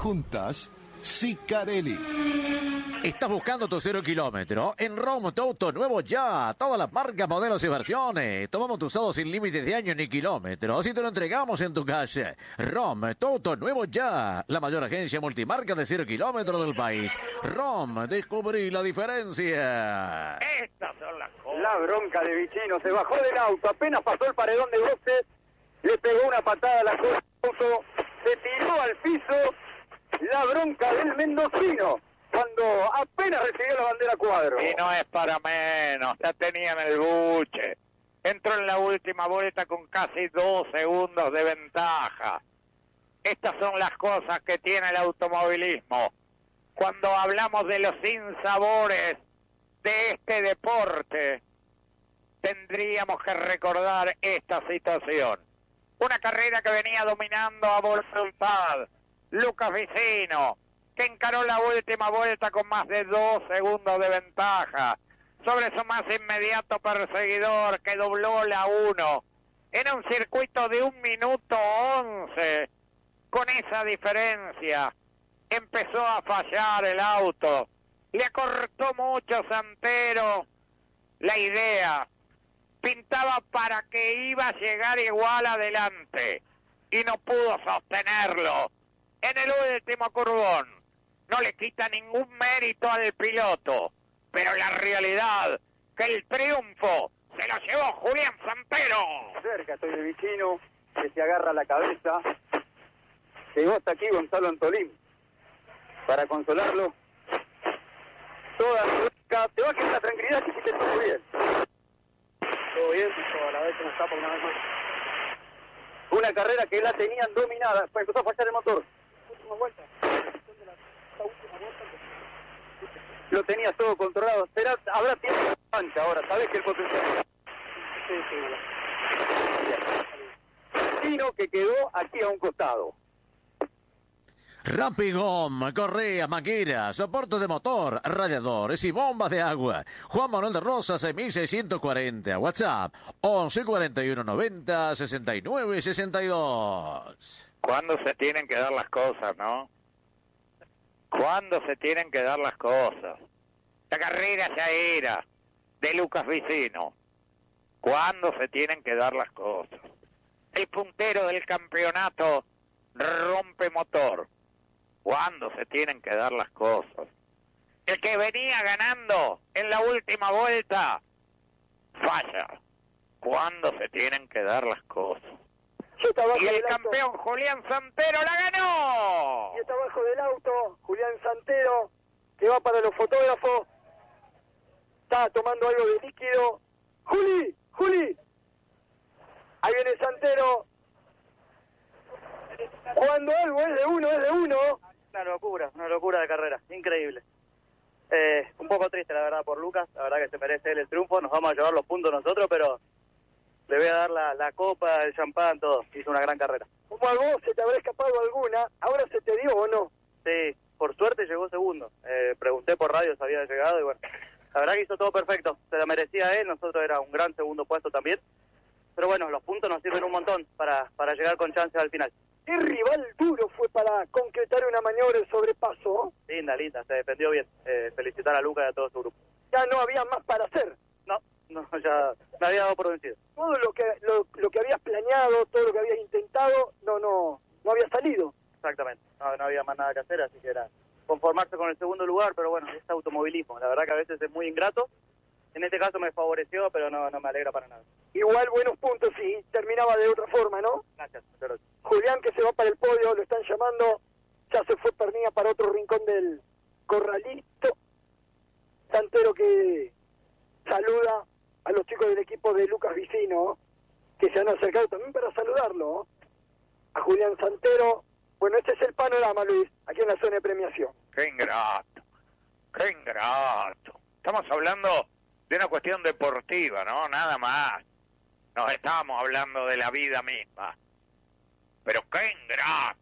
Juntas, Sicarelli. ¿Estás buscando tu 0 kilómetro? En Rom, tu auto nuevo ya. Todas las marcas, modelos y versiones. Tomamos tu usado sin límites de años ni kilómetros y te lo entregamos en tu casa. Rom, tu auto nuevo ya. La mayor agencia multimarca de 0 kilómetros del país. Rom, descubrí la diferencia. Estas son las cosas. La bronca de Vicino, se bajó del auto, apenas pasó el paredón de boxes, le pegó una patada a la cola, se tiró al piso. La bronca del mendocino, cuando apenas recibió la bandera cuadro. Y no es para menos, ya tenían el buche. Entró en la última vuelta con casi 2 segundos de ventaja. Estas son las cosas que tiene el automovilismo. Cuando hablamos de los sinsabores de este deporte, tendríamos que recordar esta situación. Una carrera que venía dominando a voluntad Lucas Vicino, que encaró la última vuelta con más de 2 segundos de ventaja sobre su más inmediato perseguidor, que dobló la 1 en un circuito de 1 minuto 11. Con esa diferencia empezó a fallar el auto, le acortó mucho Santero la idea, pintaba para que iba a llegar igual adelante y no pudo sostenerlo en el último curvón. No le quita ningún mérito al piloto, pero la realidad que el triunfo se lo llevó Julián Santero. Cerca estoy de Vicino, que se agarra la cabeza. Llegó hasta aquí Gonzalo Antolín para consolarlo. Toda la te va a quedar la tranquilidad que hiciste todo bien. Todo bien, a la vez se nos escapa una vez más. Una carrera que la tenían dominada, pues empezó a fallar el motor. Última vuelta. Lo tenías todo controlado. Habrá tiempo de pancha ahora, sabes que el potencial. Vicino que quedó aquí a un costado. Rapigom, correas, mangueras, soporte de motor, radiadores y bombas de agua. Juan Manuel de Rosas, 6640. WhatsApp, 11 41 90 69 62. ¿Cuándo se tienen que dar las cosas, no? ¿Cuándo se tienen que dar las cosas? La carrera ya era de Lucas Vicino. ¿Cuándo se tienen que dar las cosas? El puntero del campeonato rompe motor. ¿Cuándo se tienen que dar las cosas? El que venía ganando en la última vuelta falla. ¿Cuándo se tienen que dar las cosas? Y el campeón Julián Santero la ganó. Y está abajo del auto Julián Santero, que va para los fotógrafos. Está tomando algo de líquido. ¡Juli! Ahí viene Santero. Cuando algo es de uno, es de uno. Una locura de carrera, increíble. Un poco triste, la verdad, por Lucas. La verdad que se merece él el triunfo. Nos vamos a llevar los puntos nosotros, pero le voy a dar la copa, el champán, todo. Hizo una gran carrera. Como a vos se te habrá escapado alguna, ¿ahora se te dio o no? Sí, por suerte llegó segundo. Pregunté por radio si había llegado y bueno, la verdad que hizo todo perfecto. Se la merecía él, nosotros era un gran segundo puesto también. Pero bueno, los puntos nos sirven un montón para llegar con chances al final. ¿Qué rival duro fue para concretar una maniobra de sobrepaso? Linda, se defendió bien. Felicitar a Lucas y a todo su grupo. Ya no había más para hacer. No, ya me había dado por vencido. Todo lo que habías planeado, todo lo que habías intentado, no había salido. Exactamente, no había más nada que hacer, así que era conformarse con el segundo lugar, pero bueno, es automovilismo. La verdad que a veces es muy ingrato. En este caso me favoreció, pero no me alegra para nada. Igual buenos puntos y terminaba de otra forma, ¿no? Gracias. Julián, que se va para el podio, lo están llamando. Ya se fue Pernilla para otro rincón del corralito. Santero que saluda a los chicos del equipo de Lucas Vicino, que se han acercado también para saludarlo. A Julián Santero. Bueno, este es el panorama, Luis, aquí en la zona de premiación. ¡Qué ingrato! Estamos hablando de una cuestión deportiva, ¿no? Nada más. Nos estábamos hablando de la vida misma. Pero qué ingrato.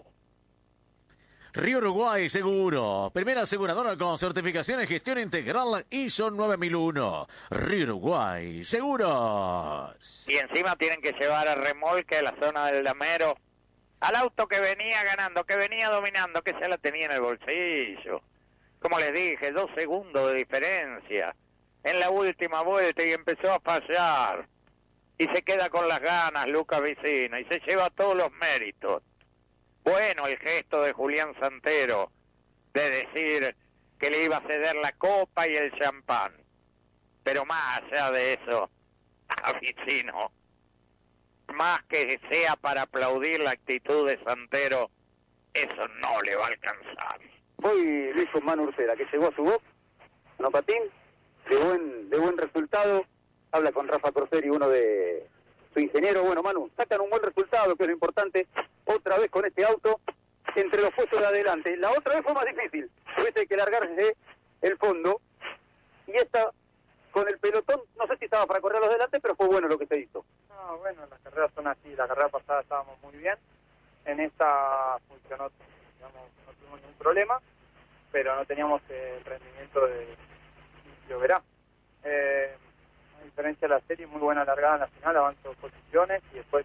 Río Uruguay Seguro, primera aseguradora con certificación en gestión integral ISO 9001. Río Uruguay Seguros. Y encima tienen que llevar a remolque a la zona del Damero al auto que venía ganando, que venía dominando, que se la tenía en el bolsillo. Como les dije, 2 segundos de diferencia en la última vuelta y empezó a fallar. Y se queda con las ganas Lucas Vicino y se lleva todos los méritos. Bueno, el gesto de Julián Santero de decir que le iba a ceder la copa y el champán. Pero más allá de eso, a Vicino, más que sea para aplaudir la actitud de Santero, eso no le va a alcanzar. Hoy Luis Manu Ursera, que llegó a su box, monopatín, de buen resultado, habla con Rafa Corseri, uno de su ingeniero. Bueno, Manu, sacan un buen resultado, que es lo importante, otra vez con este auto, entre los puestos de adelante. La otra vez fue más difícil, tuviste que largarse el fondo, y esta, con el pelotón, no sé si estaba para correr los delante, pero fue bueno lo que se hizo. No, bueno, las carreras son así, la carrera pasada estábamos muy bien, en esta funcionó, digamos, no tuvimos ningún problema, pero no teníamos el rendimiento de lo verá. A diferencia de la serie, muy buena largada en la final, avanzo posiciones y después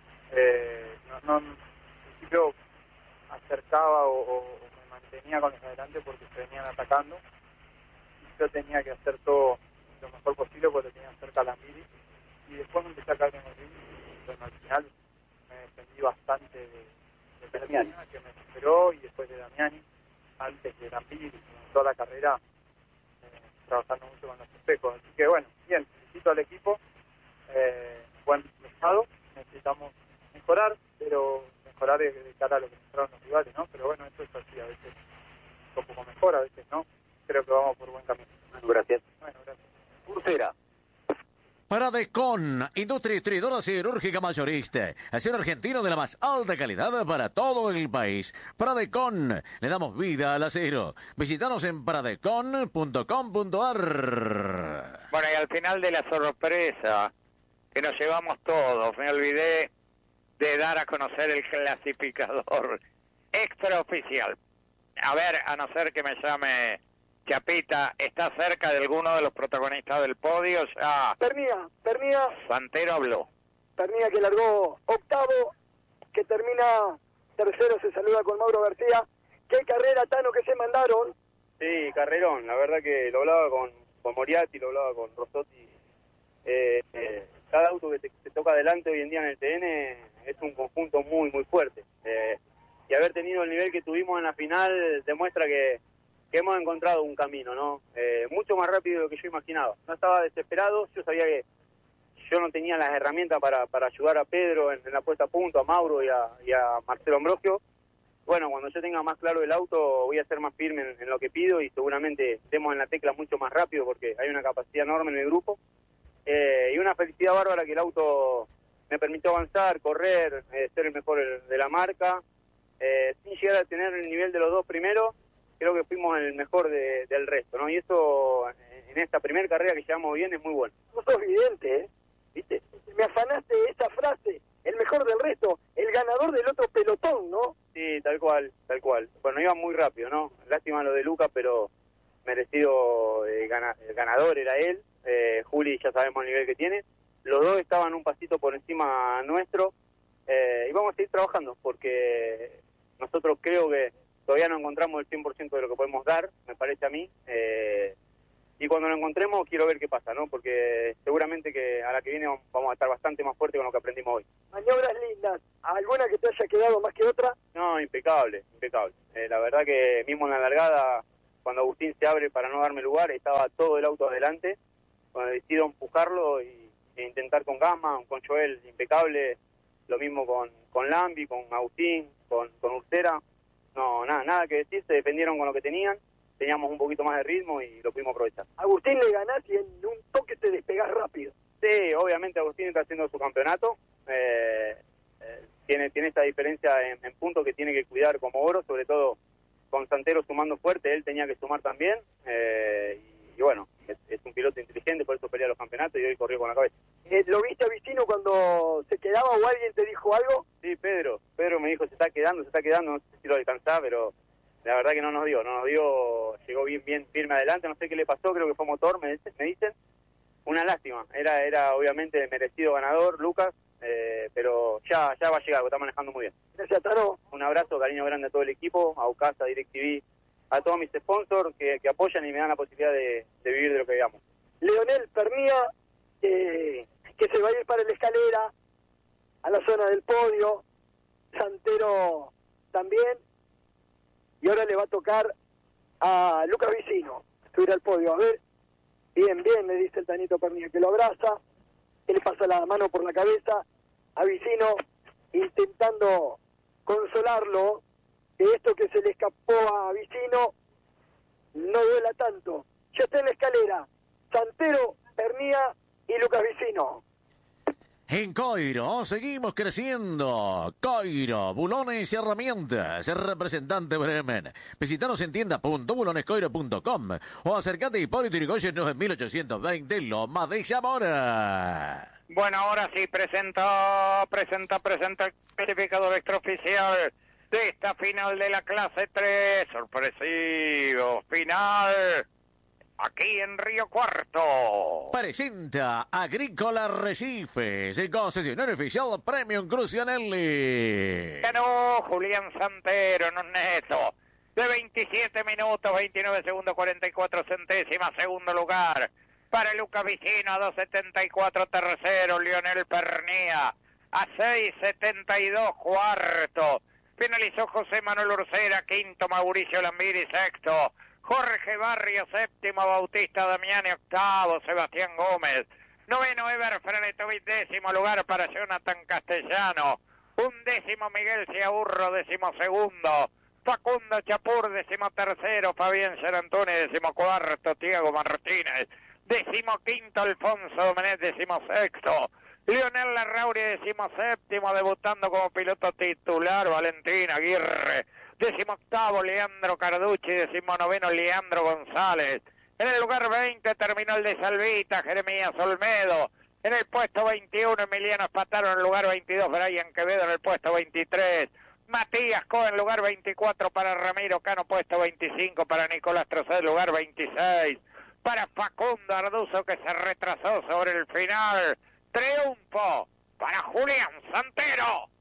en principio acercaba o me mantenía con los adelante porque se venían atacando y yo tenía que hacer todo lo mejor posible porque tenía cerca a la Lambiri y después me empecé a caer en el ring y bueno, al final me defendí bastante de Damiani, que me superó, y después de Damiani, antes de Lambiri, toda la carrera trabajando mucho con los espejos. Así que bueno, bien, felicito al equipo, buen resultado, necesitamos mejorar, pero mejorar de cara a lo que mostraron los rivales, ¿no? Pero bueno, esto es así, a veces un poco mejor, a veces no. Creo que vamos por buen camino. Bueno, gracias. Bueno, gracias. Ursera. Pradecon, industria distribuidora siderúrgica mayorista, acero argentino de la más alta calidad para todo el país. Pradecon, le damos vida al acero. Visítanos en pradecon.com.ar. Bueno, y al final de la sorpresa que nos llevamos todos, me olvidé de dar a conocer el clasificador extraoficial. A ver, a no ser que me llame Chapita, ¿está cerca de alguno de los protagonistas del podio? Ya. Pernía, Santero habló. Pernía que largó octavo, que termina tercero, se saluda con Mauro García. ¿Qué carrera, Tano, que se mandaron? Sí, carrerón, la verdad que lo hablaba con Moriarty, lo hablaba con Rossotti. Cada auto que te toca adelante hoy en día en el TN es un conjunto muy, muy fuerte. Y haber tenido el nivel que tuvimos en la final demuestra que hemos encontrado un camino, ¿no? Mucho más rápido de lo que yo imaginaba. No estaba desesperado, yo sabía que yo no tenía las herramientas para ayudar a Pedro en la puesta a punto, a Mauro y a Marcelo Ambrosio. Bueno, cuando yo tenga más claro el auto voy a ser más firme en lo que pido y seguramente demos en la tecla mucho más rápido porque hay una capacidad enorme en el grupo. Y una felicidad bárbara que el auto me permitió avanzar, correr, ser el mejor de la marca, sin llegar a tener el nivel de los dos primeros. Creo que fuimos el mejor del resto, ¿no? Y eso en esta primera carrera que llevamos bien es muy bueno. No sos vidente, ¿eh? ¿Viste? Me afanaste esa frase, el mejor del resto, el ganador del otro pelotón, ¿no? Sí, tal cual, tal cual. Bueno, iba muy rápido, ¿no? Lástima lo de Lucas, pero merecido el ganador era él. Juli ya sabemos el nivel que tiene. Los dos estaban un pasito por encima nuestro. Y vamos a seguir trabajando porque nosotros creo que todavía no encontramos el 100% de lo que podemos dar, me parece a mí. Y cuando lo encontremos quiero ver qué pasa, ¿no? Porque seguramente que a la que viene vamos a estar bastante más fuerte con lo que aprendimos hoy. Maniobras lindas, ¿alguna que te haya quedado más que otra? No, impecable, impecable. La verdad que mismo en la largada, cuando Agustín se abre para no darme lugar, estaba todo el auto adelante. Cuando decido empujarlo e intentar con Gama, con Joel, impecable. Lo mismo con Lambi, con Agustín, con Ursera. No, nada que decir, se defendieron con lo que tenían. Teníamos un poquito más de ritmo y lo pudimos aprovechar. Agustín le ganás y en un toque te despegás rápido. Sí, obviamente Agustín está haciendo su campeonato. Tiene esta diferencia en puntos que tiene que cuidar como oro, sobre todo con Santero sumando fuerte, él tenía que sumar también. Y bueno, es un piloto inteligente, por eso pelea los campeonatos y hoy corrió con la cabeza. ¿Lo viste a Vicino cuando se quedaba o alguien te dijo algo? Sí, Pedro me dijo se está quedando, no sé si lo alcanzaba, pero la verdad que no nos dio, llegó bien firme adelante, no sé qué le pasó, creo que fue motor, me dicen. Una lástima, era obviamente merecido ganador, Lucas, pero ya va a llegar, lo está manejando muy bien. Gracias, Tano. Un abrazo, cariño grande a todo el equipo, a UCASA, a DirecTV, a todos mis sponsors que apoyan y me dan la posibilidad de vivir de lo que veamos. Leonel Pernía, que se va a ir para la escalera, a la zona del podio. Santero también. Y ahora le va a tocar a Lucas Vicino subir al podio. A ver, bien, le dice el Tanito Pernía, que lo abraza. Él le pasa la mano por la cabeza a Vicino, intentando consolarlo, que esto que se le escapó a Vicino no duela tanto. Ya está en la escalera Santero, Pernía y Lucas Vicino. En Coiro seguimos creciendo. Coiro, bulones y herramientas. Representante Bremen. Visítanos en tienda.bulonescoiro.com o acércate a Hipólito Yrigoyen 9820, Loma de Zamora. Bueno, ahora sí, presenta el clasificador extraoficial de esta final de la clase 3. Sorpresivo, final. Aquí en Río Cuarto. Presenta Agrícola Recifes, el concesionario oficial Premium Crucianelli. Ganó Julián Santero en un neto de 27 minutos, 29 segundos, 44 centésimas. Segundo lugar para Lucas Vicino, a 2.74. Tercero, Leonel Pernía, a 6.72. Cuarto finalizó José Manuel Ursera. Quinto, Mauricio Lambiri. Sexto, Jorge Barrio. Séptimo, Bautista Damiani. Octavo, Sebastián Gómez. Noveno, Eber Frenetovic. Décimo lugar para Jonathan Castellano. Undécimo, Miguel Ciaurro. Décimo segundo, Facundo Chapur. Décimo tercero, Fabián Gerantoni. Décimo cuarto, Tiago Martínez. Décimo quinto, Alfonso Domenech. Décimo sexto, Leonel Larrauri. Décimo séptimo, debutando como piloto titular, Valentín Aguirre. Décimo octavo, Leandro Carducci. Décimo noveno, Leandro González. En el lugar 20 terminó el de Salvita, Jeremías Olmedo. En el puesto 21, Emiliano Espataro. En el lugar 22, Brian Quevedo. En el puesto 23, Matías Cohen. Lugar 24 para Ramiro Cano. Puesto 25 para Nicolás Trocet. Lugar 26 para Facundo Arduzo, que se retrasó sobre el final. Triunfo para Julián Santero.